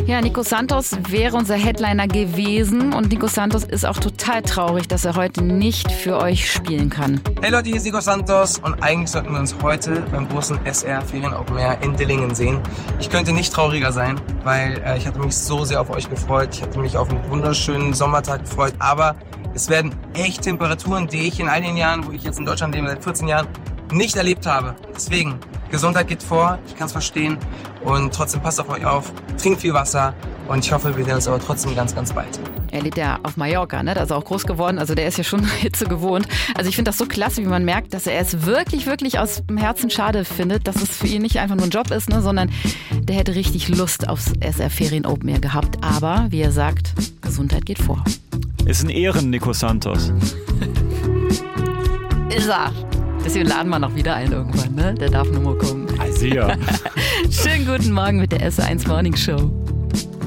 Ja, Nico Santos wäre unser Headliner gewesen und Nico Santos ist auch total traurig, dass er heute nicht für euch spielen kann. Hey Leute, hier ist Nico Santos und eigentlich sollten wir uns heute beim großen SR Ferien Open Air in Dillingen sehen. Ich könnte nicht trauriger sein, weil ich hatte mich so sehr auf euch gefreut. Ich hatte mich auf einen wunderschönen Sommertag gefreut, aber es werden echt Temperaturen, die ich in all den Jahren, wo ich jetzt in Deutschland lebe, seit 14 Jahren, nicht erlebt habe. Deswegen, Gesundheit geht vor, ich kann es verstehen und trotzdem passt auf euch auf, trinkt viel Wasser und ich hoffe, wir sehen uns aber trotzdem ganz, ganz bald. Er lebt ja auf Mallorca, ne? Da ist er auch groß geworden, also der ist ja schon Hitze gewohnt. Also ich finde das so klasse, wie man merkt, dass er es wirklich, wirklich aus dem Herzen schade findet, dass es für ihn nicht einfach nur ein Job ist, ne? Sondern der hätte richtig Lust aufs SR Ferien Open Air gehabt. Aber, wie er sagt, Gesundheit geht vor. Ist ein Ehren, Nico Santos. Ist er. Deswegen laden wir noch wieder ein irgendwann, ne? Der darf nur mal kommen. Also ja. Schönen guten Morgen mit der SR1 Morning Show.